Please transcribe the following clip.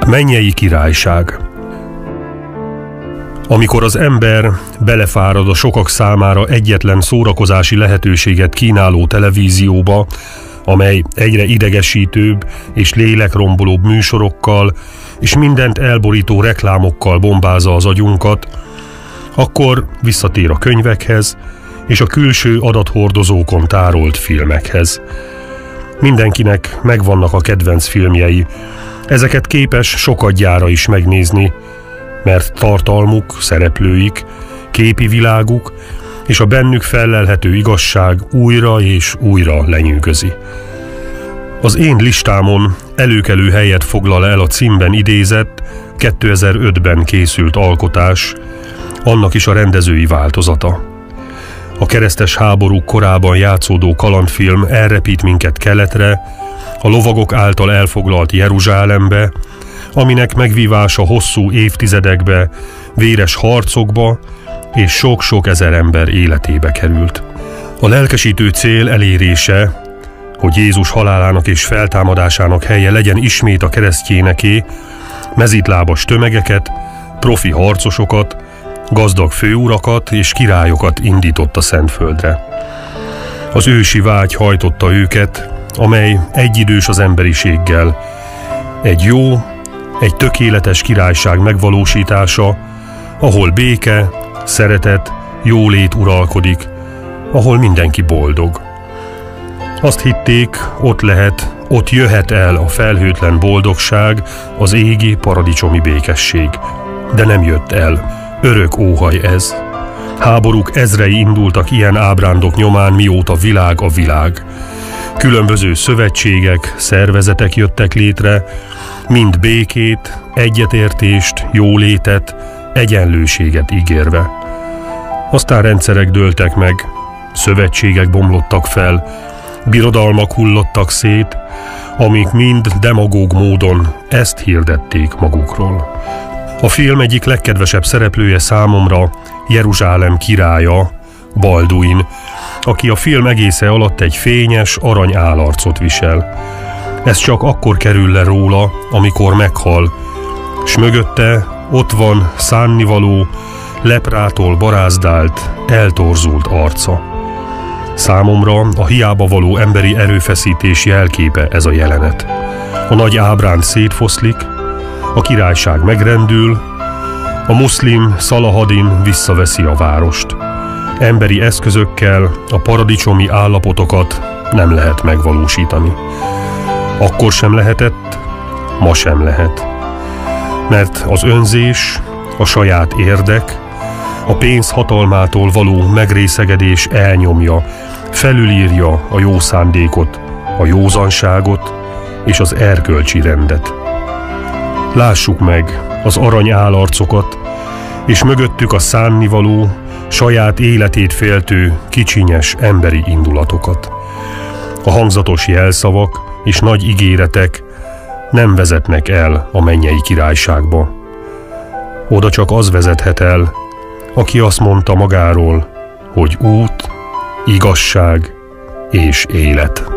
Mennyei királyság. Amikor az ember belefárad a sokak számára egyetlen szórakozási lehetőséget kínáló televízióba, amely egyre idegesítőbb és lélekrombolóbb műsorokkal és mindent elborító reklámokkal bombázza az agyunkat, akkor visszatér a könyvekhez és a külső adathordozókon tárolt filmekhez. Mindenkinek megvannak a kedvenc filmjei, ezeket képes sokadjára is megnézni, mert tartalmuk, szereplőik, képi világuk és a bennük fellelhető igazság újra és újra lenyűgözi. Az én listámon előkelő helyet foglal el a címben idézett, 2005-ben készült alkotás, annak is a rendezői változata. A keresztes háborúk korában játszódó kalandfilm elrepít minket keletre, a lovagok által elfoglalt Jeruzsálembe, aminek megvívása hosszú évtizedekbe, véres harcokba és sok-sok ezer ember életébe került. A lelkesítő cél elérése, hogy Jézus halálának és feltámadásának helye legyen ismét a keresztjéneké, mezítlábas tömegeket, profi harcosokat, gazdag főurakat és királyokat indított a Szentföldre. Az ősi vágy hajtotta őket, amely egyidős az emberiséggel. Egy jó, egy tökéletes királyság megvalósítása, ahol béke, szeretet, jólét uralkodik, ahol mindenki boldog. Azt hitték, ott jöhet el a felhőtlen boldogság, az égi paradicsomi békesség. De nem jött el. Örök óhaj ez. Háborúk ezrei indultak ilyen ábrándok nyomán, mióta világ a világ. Különböző szövetségek, szervezetek jöttek létre, mind békét, egyetértést, jólétet, egyenlőséget ígérve. Aztán rendszerek dőltek meg, szövetségek bomlottak fel, birodalmak hullottak szét, amik mind demagóg módon ezt hirdették magukról. A film egyik legkedvesebb szereplője számomra Jeruzsálem királya, Balduin, aki a film egésze alatt egy fényes, arany állarcot visel. Ez csak akkor kerül le róla, amikor meghal, s mögötte ott van szánnivaló, leprától barázdált, eltorzult arca. Számomra a hiába való emberi erőfeszítés jelképe ez a jelenet. A nagy ábránd szétfoszlik, a királyság megrendül, a muszlim Szalahadin visszaveszi a várost. Emberi eszközökkel a paradicsomi állapotokat nem lehet megvalósítani. Akkor sem lehetett, ma sem lehet. Mert az önzés, a saját érdek, a pénz hatalmától való megrészegedés elnyomja, felülírja a jó szándékot, a józanságot és az erkölcsi rendet. Lássuk meg az arany állarcokat, és mögöttük a szánnivaló, saját életét féltő, kicsinyes emberi indulatokat. A hangzatos jelszavak és nagy ígéretek nem vezetnek el a mennyei királyságba. Oda csak az vezethet el, aki azt mondta magáról, hogy út, igazság és élet.